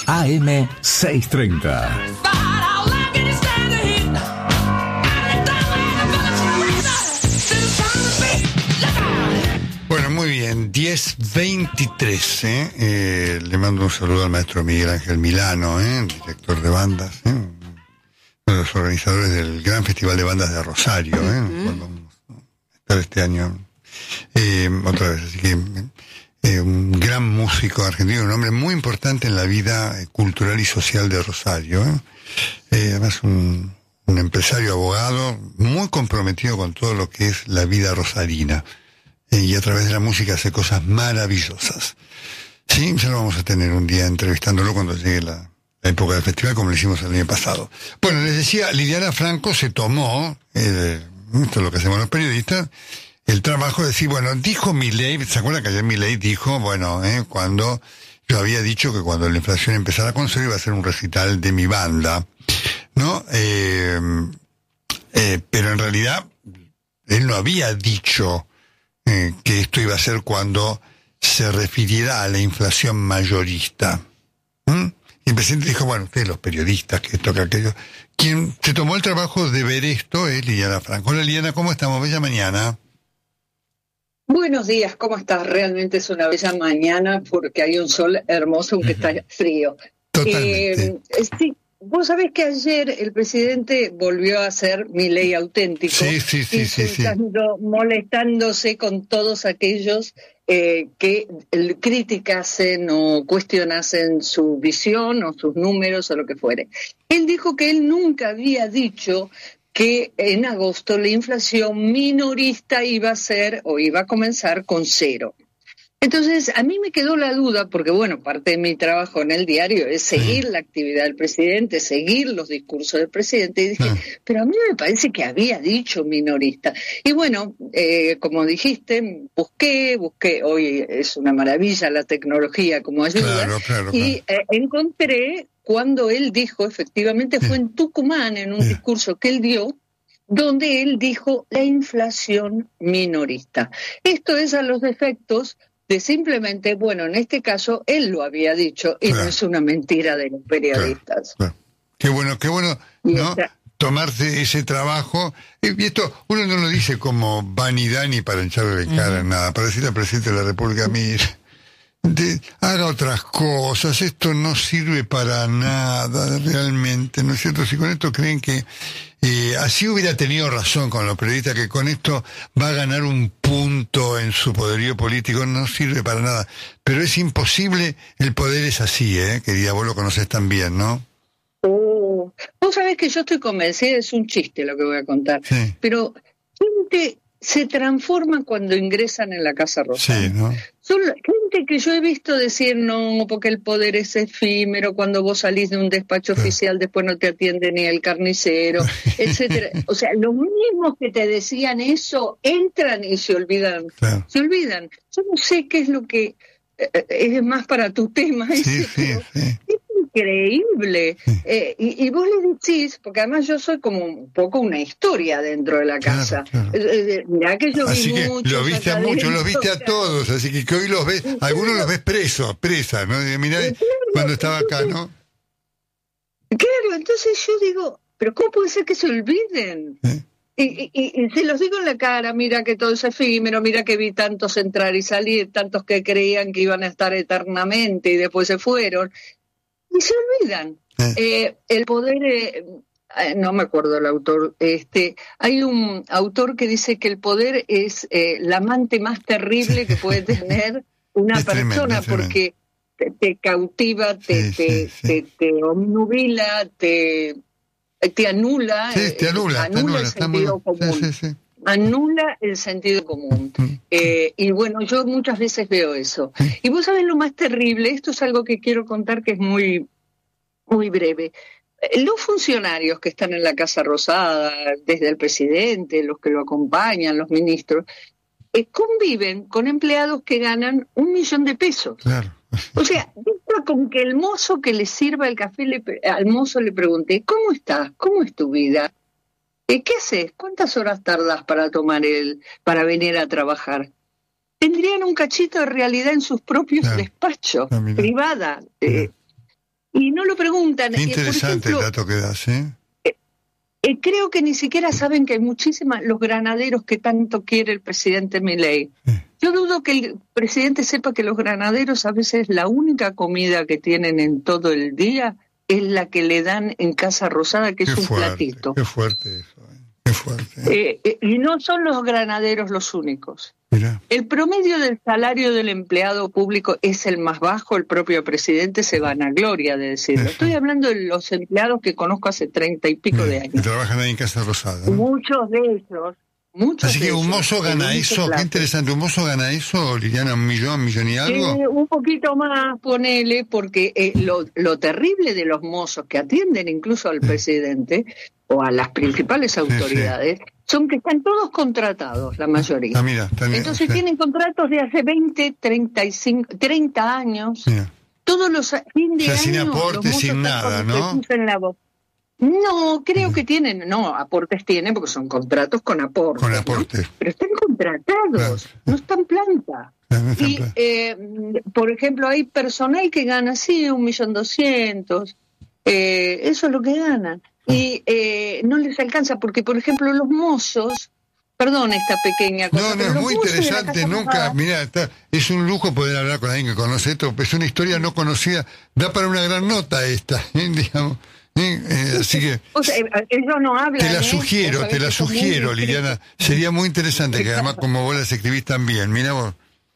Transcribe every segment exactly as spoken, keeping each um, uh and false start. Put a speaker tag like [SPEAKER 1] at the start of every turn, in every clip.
[SPEAKER 1] A M seiscientos treinta.
[SPEAKER 2] Bueno, muy bien, diez veintitrés, ¿eh? Eh, le mando un saludo al maestro Miguel Ángel Milano, ¿eh? Director de bandas, ¿eh? Uno de los organizadores del Gran Festival de Bandas de Rosario, ¿eh? Uh-huh. Cuando vamos a estar este año eh, otra vez, así que eh, un gran músico argentino, un hombre muy importante en la vida cultural y social de Rosario, ¿eh? Eh, además un, un empresario abogado muy comprometido con todo lo que es la vida rosarina. Y a través de la música hace cosas maravillosas. Sí, ya lo vamos a tener un día entrevistándolo cuando llegue la, la época del festival, como lo hicimos el año pasado. Bueno, les decía, Liliana Franco se tomó, eh, esto es lo que hacemos los periodistas, el trabajo de decir, bueno, dijo Milei, ¿se acuerdan que ayer Milei dijo, bueno, eh, cuando yo había dicho que cuando la inflación empezara con cero iba a ser un recital de mi banda, ¿no? Eh, eh, pero en realidad, él no había dicho Eh, que esto iba a ser cuando se refiriera a la inflación mayorista. ¿Mm? Y el presidente dijo, bueno, ustedes los periodistas, que esto, que aquello. Quien se tomó el trabajo de ver esto es Liliana Franco. Hola Liliana, ¿cómo estamos? Bella mañana.
[SPEAKER 3] Buenos días, ¿cómo estás? Realmente es una bella mañana porque hay un sol hermoso aunque uh-huh. está frío.
[SPEAKER 2] Totalmente.
[SPEAKER 3] Eh, sí. Vos sabés que ayer el presidente volvió a hacer Milei auténtico.
[SPEAKER 2] Sí, sí, sí, sí, sí.
[SPEAKER 3] Molestándose con todos aquellos eh, que criticasen o cuestionasen su visión o sus números o lo que fuere. Él dijo que él nunca había dicho que en agosto la inflación minorista iba a ser o iba a comenzar con cero. Entonces, a mí me quedó la duda, porque bueno, parte de mi trabajo en el diario es seguir sí. la actividad del presidente, seguir los discursos del presidente, y dije, ah. pero a mí me parece que había dicho minorista. Y bueno, eh, como dijiste, busqué, busqué, hoy es una maravilla la tecnología como ayuda,
[SPEAKER 2] claro, claro,
[SPEAKER 3] y
[SPEAKER 2] claro.
[SPEAKER 3] Eh, encontré cuando él dijo, efectivamente fue en Tucumán, en un sí. discurso que él dio, donde él dijo la inflación minorista. Esto es a los efectos de simplemente, bueno, en este caso, él lo había dicho, y claro. no es una mentira de los periodistas.
[SPEAKER 2] Claro, claro. Qué bueno, qué bueno, ¿no? Esta... Tomarse ese trabajo, y esto uno no lo dice como vanidad ni para echarle en cara, uh-huh. nada, para decirle al presidente de la República, mire, de, haga otras cosas, esto no sirve para nada, realmente, ¿no es cierto? Si con esto creen que Eh, así hubiera tenido razón con los periodistas, que con esto va a ganar un punto en su poderío político, no sirve para nada. Pero es imposible, el poder es así, ¿eh? Querida, vos lo conocés también, ¿no?
[SPEAKER 3] Oh, vos sabés que yo estoy convencida, es un chiste lo que voy a contar,
[SPEAKER 2] sí.
[SPEAKER 3] pero gente se transforma cuando ingresan en la Casa Rosada.
[SPEAKER 2] Sí, ¿no?
[SPEAKER 3] Son gente que yo he visto decir no, porque el poder es efímero, cuando vos salís de un despacho sí. oficial después no te atiende ni el carnicero, etcétera. O sea, los mismos que te decían eso entran y se olvidan.
[SPEAKER 2] Claro.
[SPEAKER 3] Se olvidan. Yo no sé qué es lo que eh, es más para tu tema.
[SPEAKER 2] Sí,
[SPEAKER 3] ese,
[SPEAKER 2] sí, sí.
[SPEAKER 3] Es increíble. Sí. Eh, y, y vos le decís, porque además yo soy como un poco una historia dentro de la casa.
[SPEAKER 2] Claro, claro.
[SPEAKER 3] Eh, mirá que yo
[SPEAKER 2] así
[SPEAKER 3] vi
[SPEAKER 2] que
[SPEAKER 3] muchos
[SPEAKER 2] lo viste a muchos, los viste a todos, así que, que hoy los ves, algunos los ves presos, presas, ¿no? Mirá, claro, cuando estaba acá, ¿no?
[SPEAKER 3] Claro, entonces yo digo, pero ¿cómo puede ser que se olviden? ¿Eh? Y, y, y, y se los digo en la cara, mira que todo es efímero, mira que vi tantos entrar y salir, tantos que creían que iban a estar eternamente y después se fueron, y se olvidan. ¿Eh? Eh, el poder, eh, no me acuerdo el autor, este, hay un autor que dice que el poder es eh, la amante más terrible que puede tener una
[SPEAKER 2] es
[SPEAKER 3] persona,
[SPEAKER 2] tremendo,
[SPEAKER 3] porque te, te cautiva, te,
[SPEAKER 2] sí,
[SPEAKER 3] te,
[SPEAKER 2] sí, sí.
[SPEAKER 3] te, te obnubila, te... te anula,
[SPEAKER 2] sí, te anula,
[SPEAKER 3] eh, anula
[SPEAKER 2] te anula
[SPEAKER 3] el sentido
[SPEAKER 2] muy...
[SPEAKER 3] común.
[SPEAKER 2] Sí, sí, sí.
[SPEAKER 3] Anula el sentido común. Eh, y bueno, yo muchas veces veo eso. Y vos sabés lo más terrible, esto es algo que quiero contar que es muy, muy breve. Los funcionarios que están en la Casa Rosada, desde el presidente, los que lo acompañan, los ministros, eh, conviven con empleados que ganan un millón de pesos.
[SPEAKER 2] Claro.
[SPEAKER 3] O sea, con que el mozo que le sirva el café, le, al mozo le pregunte, ¿cómo estás? ¿Cómo es tu vida? ¿Qué haces? ¿Cuántas horas tardás para tomar el, para venir a trabajar? Tendrían un cachito de realidad en sus propios
[SPEAKER 2] claro.
[SPEAKER 3] despachos,
[SPEAKER 2] Ah,
[SPEAKER 3] privada. Eh, Y no lo preguntan.
[SPEAKER 2] Qué interesante
[SPEAKER 3] eh, por ejemplo,
[SPEAKER 2] el dato que das, ¿eh?
[SPEAKER 3] Eh, creo que ni siquiera saben que hay muchísimas, los granaderos que tanto quiere el presidente Milei.
[SPEAKER 2] Sí.
[SPEAKER 3] Yo dudo que el presidente sepa que los granaderos a veces la única comida que tienen en todo el día es la que le dan en Casa Rosada, que
[SPEAKER 2] Qué
[SPEAKER 3] es un
[SPEAKER 2] fuerte,
[SPEAKER 3] platito.
[SPEAKER 2] Qué fuerte eso, ¿eh? Qué fuerte. ¿eh?
[SPEAKER 3] Eh, eh, y no son los granaderos los únicos.
[SPEAKER 2] Mira.
[SPEAKER 3] El promedio del salario del empleado público es el más bajo, el propio presidente se vanagloria de decirlo.
[SPEAKER 2] Eso.
[SPEAKER 3] Estoy hablando de los empleados que conozco hace treinta y pico
[SPEAKER 2] Mira,
[SPEAKER 3] de
[SPEAKER 2] que
[SPEAKER 3] años.
[SPEAKER 2] trabajan ahí en Casa Rosada, ¿no?
[SPEAKER 3] Muchos de ellos, muchos
[SPEAKER 2] Así
[SPEAKER 3] de
[SPEAKER 2] que un
[SPEAKER 3] ellos,
[SPEAKER 2] mozo gana
[SPEAKER 3] en
[SPEAKER 2] eso, qué
[SPEAKER 3] clase.
[SPEAKER 2] interesante, un mozo gana eso, Liliana, un millón, millón y algo.
[SPEAKER 3] Eh, un poquito más, ponele, porque eh, lo, lo terrible de los mozos que atienden incluso al presidente o a las principales autoridades son que están todos contratados, la mayoría.
[SPEAKER 2] Ah, mira, también,
[SPEAKER 3] Entonces
[SPEAKER 2] sí.
[SPEAKER 3] tienen contratos de hace veinte, treinta y cinco, treinta años.
[SPEAKER 2] Mira.
[SPEAKER 3] Todos los a- fin de
[SPEAKER 2] O sea,
[SPEAKER 3] año,
[SPEAKER 2] sin
[SPEAKER 3] los
[SPEAKER 2] aporte,
[SPEAKER 3] mozos
[SPEAKER 2] sin
[SPEAKER 3] están
[SPEAKER 2] nada,
[SPEAKER 3] con
[SPEAKER 2] ¿no?
[SPEAKER 3] Jesús en la boca. No, creo que tienen, no, aportes tienen porque son contratos con aportes.
[SPEAKER 2] Con
[SPEAKER 3] ¿no?
[SPEAKER 2] aportes.
[SPEAKER 3] Pero están contratados,
[SPEAKER 2] Claro.
[SPEAKER 3] no están planta.
[SPEAKER 2] Ah, no está en
[SPEAKER 3] Y,
[SPEAKER 2] plan.
[SPEAKER 3] eh, por ejemplo, hay personal que gana, sí, un millón doscientos, eh, eso es lo que ganan. Y eh, no les alcanza porque, por ejemplo, los mozos, perdón esta pequeña cosa,
[SPEAKER 2] No, no,
[SPEAKER 3] pero
[SPEAKER 2] es
[SPEAKER 3] los
[SPEAKER 2] muy
[SPEAKER 3] mozos de la
[SPEAKER 2] interesante,
[SPEAKER 3] Casa
[SPEAKER 2] nunca,
[SPEAKER 3] Rosada-
[SPEAKER 2] mira, está, es un lujo poder hablar con alguien que conoce esto, es una historia no conocida, da para una gran nota esta, ¿eh? digamos, ¿eh? Eh, así que
[SPEAKER 3] O sea, ellos no hablan.
[SPEAKER 2] te la
[SPEAKER 3] ¿eh?
[SPEAKER 2] sugiero,
[SPEAKER 3] Vos
[SPEAKER 2] te
[SPEAKER 3] sabés
[SPEAKER 2] la
[SPEAKER 3] que son muy
[SPEAKER 2] sugiero,
[SPEAKER 3] discretos.
[SPEAKER 2] Liliana, sería muy interesante que además como vos las escribís tan bien, mira vos.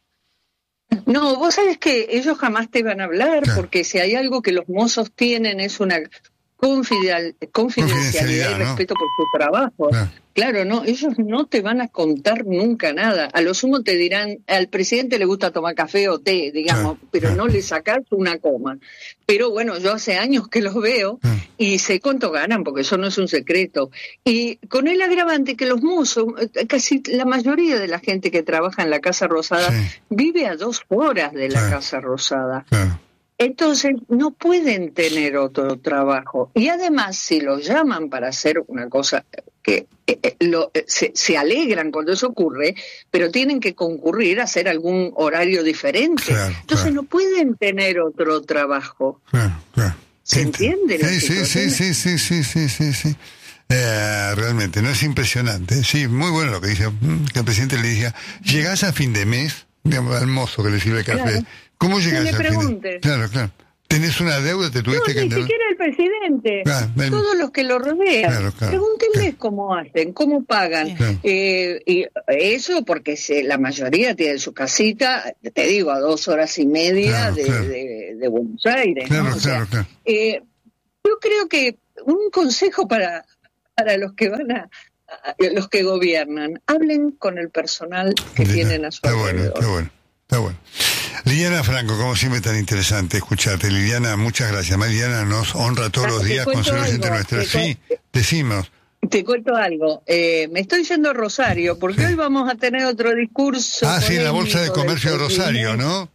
[SPEAKER 3] No, vos sabés que ellos jamás te van a hablar,
[SPEAKER 2] Claro.
[SPEAKER 3] porque si hay algo que los mozos tienen es una confidencial- confidencialidad
[SPEAKER 2] Confidencialidad,
[SPEAKER 3] y
[SPEAKER 2] ¿no?
[SPEAKER 3] respeto por su trabajo.
[SPEAKER 2] Claro.
[SPEAKER 3] Claro, no, ellos no te van a contar nunca nada. A lo sumo te dirán, al presidente le gusta tomar café o té, digamos,
[SPEAKER 2] Claro,
[SPEAKER 3] pero
[SPEAKER 2] claro.
[SPEAKER 3] no le sacás una coma. Pero bueno, yo hace años que los veo
[SPEAKER 2] Claro.
[SPEAKER 3] y sé cuánto ganan, porque eso no es un secreto. Y con el agravante que los mozos, eh, casi la mayoría de la gente que trabaja en la Casa Rosada
[SPEAKER 2] Sí.
[SPEAKER 3] vive a dos horas de la
[SPEAKER 2] Claro.
[SPEAKER 3] Casa Rosada.
[SPEAKER 2] Claro.
[SPEAKER 3] Entonces no pueden tener otro trabajo. Y además, si los llaman para hacer una cosa que eh, eh, lo, eh, se, se alegran cuando eso ocurre, pero tienen que concurrir a hacer algún horario diferente.
[SPEAKER 2] Claro,
[SPEAKER 3] Entonces
[SPEAKER 2] claro.
[SPEAKER 3] no pueden tener otro trabajo.
[SPEAKER 2] Claro, claro.
[SPEAKER 3] ¿Se
[SPEAKER 2] Ent-
[SPEAKER 3] entiende la
[SPEAKER 2] Sí, sí, sí,
[SPEAKER 3] situación?
[SPEAKER 2] sí, sí, sí, sí, sí, sí. Eh, realmente, no es impresionante. Sí, muy bueno lo que dice, mm, que el presidente le diga, llegás a fin de mes, digamos, al mozo que le sirve café.
[SPEAKER 3] Claro.
[SPEAKER 2] ¿Cómo
[SPEAKER 3] Que
[SPEAKER 2] llegas
[SPEAKER 3] le
[SPEAKER 2] a fin de
[SPEAKER 3] pregunte.
[SPEAKER 2] Claro, claro. Tenés una deuda, te
[SPEAKER 3] No,
[SPEAKER 2] tuviste que
[SPEAKER 3] ni
[SPEAKER 2] endeudar.
[SPEAKER 3] siquiera el presidente,
[SPEAKER 2] Ah, el-
[SPEAKER 3] todos los que lo rodean.
[SPEAKER 2] Claro, claro,
[SPEAKER 3] Pregúntenles
[SPEAKER 2] claro.
[SPEAKER 3] cómo hacen, cómo pagan.
[SPEAKER 2] Claro.
[SPEAKER 3] Eh, y eso porque se, la mayoría tiene su casita, te digo, a dos horas y media
[SPEAKER 2] Claro,
[SPEAKER 3] de,
[SPEAKER 2] claro.
[SPEAKER 3] de- de Buenos Aires.
[SPEAKER 2] Claro,
[SPEAKER 3] ¿no? O sea,
[SPEAKER 2] claro, claro.
[SPEAKER 3] eh, yo creo que un consejo para, para los que van a, a- los que gobiernan, hablen con el personal que
[SPEAKER 2] Mira,
[SPEAKER 3] tienen a su
[SPEAKER 2] Está bueno,
[SPEAKER 3] alrededor.
[SPEAKER 2] está bueno, está bueno. Liliana Franco, como siempre, tan interesante escucharte. Liliana, muchas gracias. Más Liliana nos honra todos
[SPEAKER 3] Ah,
[SPEAKER 2] los
[SPEAKER 3] te
[SPEAKER 2] días con
[SPEAKER 3] cuento
[SPEAKER 2] su oyente
[SPEAKER 3] algo,
[SPEAKER 2] nuestra.
[SPEAKER 3] te
[SPEAKER 2] Sí,
[SPEAKER 3] cu-
[SPEAKER 2] decimos.
[SPEAKER 3] Te cuento algo, eh, me estoy yendo a Rosario porque
[SPEAKER 2] Sí.
[SPEAKER 3] hoy vamos a tener otro discurso.
[SPEAKER 2] Ah, sí, en la Bolsa de
[SPEAKER 3] polémico
[SPEAKER 2] Comercio de
[SPEAKER 3] del
[SPEAKER 2] Rosario,
[SPEAKER 3] presidente.
[SPEAKER 2] ¿no?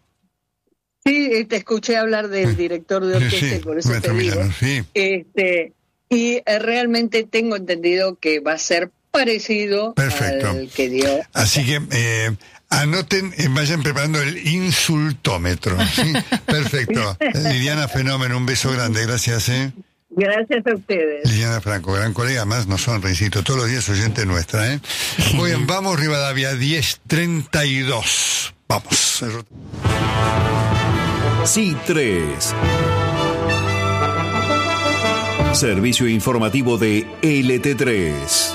[SPEAKER 3] Sí, eh, te escuché hablar del director de orquesta y
[SPEAKER 2] Sí,
[SPEAKER 3] por eso te
[SPEAKER 2] maestro
[SPEAKER 3] digo.
[SPEAKER 2] Milano, sí.
[SPEAKER 3] Este, y eh, realmente tengo entendido que va a ser parecido
[SPEAKER 2] Perfecto.
[SPEAKER 3] al que dio.
[SPEAKER 2] Así que eh, anoten, eh, vayan preparando el insultómetro. ¿sí? Perfecto. Liliana, fenómeno, un beso grande, gracias. ¿eh?
[SPEAKER 3] Gracias a ustedes.
[SPEAKER 2] Liliana Franco, gran colega, más nos honra, insisto, todos los días oyente nuestra. ¿eh? Muy bien, vamos Rivadavia, diez treinta y dos. Vamos.
[SPEAKER 1] Sí tres. Servicio informativo de L T tres.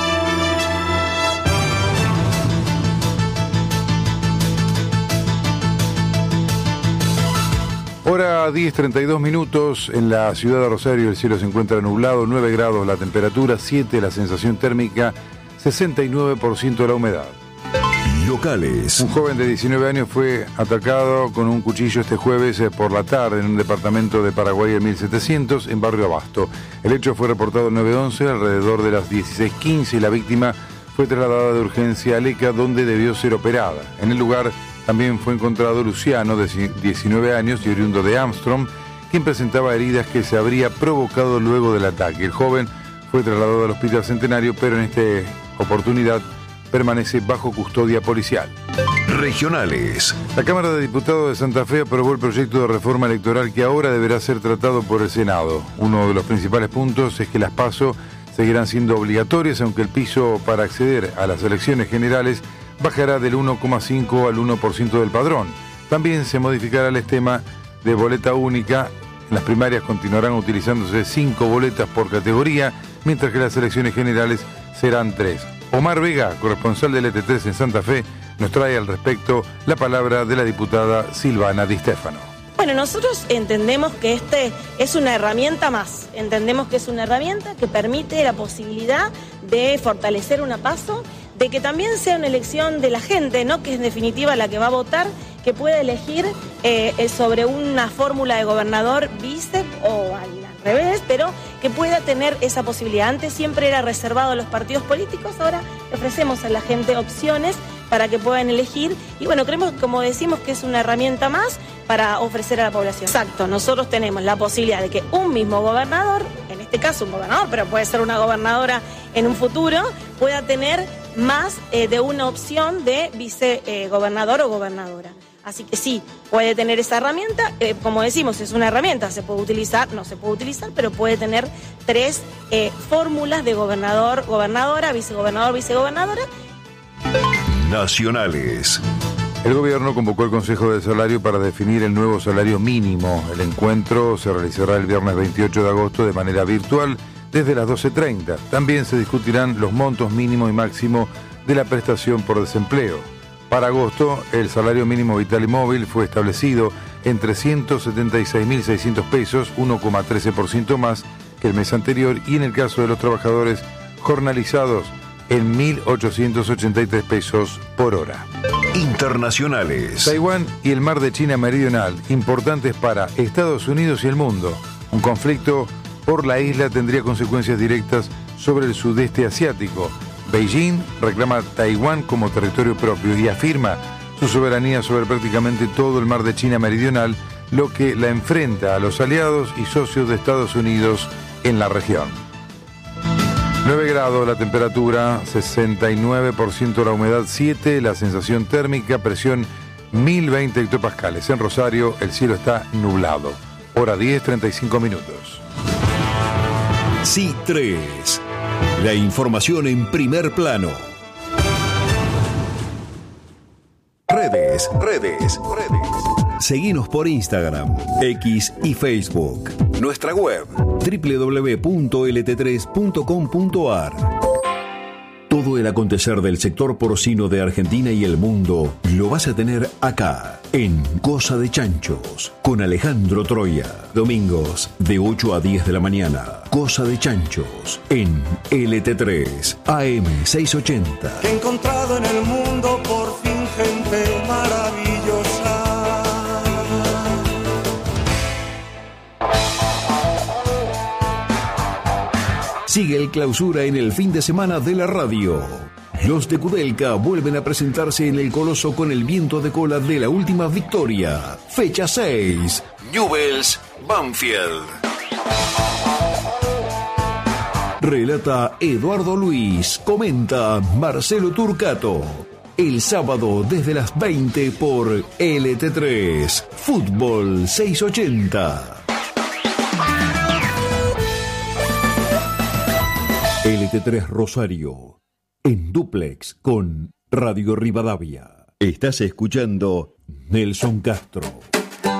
[SPEAKER 4] Hora diez treinta y dos minutos, en la ciudad de Rosario el cielo se encuentra nublado, nueve grados la temperatura, siete la sensación térmica, sesenta y nueve por ciento la humedad.
[SPEAKER 1] Locales.
[SPEAKER 4] Un joven de diecinueve años fue atacado con un cuchillo este jueves eh, por la tarde en un departamento de Paraguay en mil setecientos, en Barrio Abasto. El hecho fue reportado al nueve once alrededor de las dieciséis quince y la víctima fue trasladada de urgencia a Leca, donde debió ser operada. En el lugar también fue encontrado Luciano, de diecinueve años y oriundo de Armstrong, quien presentaba heridas que se habría provocado luego del ataque. El joven fue trasladado al Hospital Centenario, pero en esta oportunidad permanece bajo custodia policial.
[SPEAKER 1] Regionales.
[SPEAKER 4] La Cámara de Diputados de Santa Fe aprobó el proyecto de reforma electoral que ahora deberá ser tratado por el Senado. Uno de los principales puntos es que las PASO seguirán siendo obligatorias, aunque el piso para acceder a las elecciones generales bajará del uno coma cinco al uno por ciento del padrón. También se modificará el esquema de boleta única. En las primarias continuarán utilizándose cinco boletas por categoría, mientras que las elecciones generales serán tres. Omar Vega, corresponsal del E T tres en Santa Fe, nos trae al respecto la palabra de la diputada Silvana Di Stefano.
[SPEAKER 5] Bueno, nosotros entendemos que este es una herramienta más, entendemos que es una herramienta que permite la posibilidad de fortalecer una PASO, de que también sea una elección de la gente, ¿no? Que es en definitiva la que va a votar, que pueda elegir eh, sobre una fórmula de gobernador, vice o al revés, pero que pueda tener esa posibilidad. Antes siempre era reservado a los partidos políticos, ahora ofrecemos a la gente opciones para que puedan elegir y bueno, creemos, como decimos, que es una herramienta más para ofrecer a la población. Exacto, nosotros tenemos la posibilidad de que un mismo gobernador, en este caso un gobernador, pero puede ser una gobernadora en un futuro, pueda tener más eh, de una opción de vicegobernador eh, o gobernadora. Así que sí, puede tener esa herramienta, eh, como decimos, es una herramienta, se puede utilizar, no se puede utilizar, pero puede tener tres eh, fórmulas de gobernador, gobernadora, vicegobernador, vicegobernadora.
[SPEAKER 1] Nacionales.
[SPEAKER 4] El gobierno convocó el Consejo de Salario para definir el nuevo salario mínimo. El encuentro se realizará el viernes veintiocho de agosto de manera virtual desde las doce treinta. También se discutirán los montos mínimo y máximo de la prestación por desempleo. Para agosto, el salario mínimo vital y móvil fue establecido en trescientos setenta y seis mil seiscientos pesos, uno coma trece por ciento más que el mes anterior, y en el caso de los trabajadores jornalizados, en mil ochocientos ochenta y tres pesos por hora.
[SPEAKER 1] Internacionales.
[SPEAKER 4] Taiwán y el mar de China Meridional, importantes para Estados Unidos y el mundo. Un conflicto por la isla tendría consecuencias directas sobre el sudeste asiático. Beijing reclama Taiwán como territorio propio y afirma su soberanía sobre prácticamente todo el mar de China Meridional, lo que la enfrenta a los aliados y socios de Estados Unidos en la región. nueve grados la temperatura, sesenta y nueve por ciento la humedad, siete la sensación térmica, presión mil veinte hectopascales. En Rosario el cielo está nublado. Hora diez, treinta y cinco minutos.
[SPEAKER 1] C tres. La información en primer plano. Redes, redes, redes. Seguinos por Instagram, X y Facebook. Nuestra web, doble u doble u doble u punto l t tres punto com punto a r. Todo el acontecer del sector porcino de Argentina y el mundo lo vas a tener acá, en Cosa de Chanchos, con Alejandro Troya. Domingos, de ocho a diez de la mañana. Cosa de Chanchos, en L T tres, A M seiscientos ochenta.
[SPEAKER 6] He encontrado en el mundo por fin gente maravillosa.
[SPEAKER 1] Sigue el Clausura en el fin de semana de la radio. Los de Kudelka vuelven a presentarse en el Coloso con el viento de cola de la última victoria. Fecha seis. Newell's Banfield. Relata Eduardo Luis. Comenta Marcelo Turcato. El sábado desde las veinte por L T tres. Fútbol seiscientos ochenta. L T tres Rosario, en dúplex con Radio Rivadavia. Estás escuchando Nelson Castro.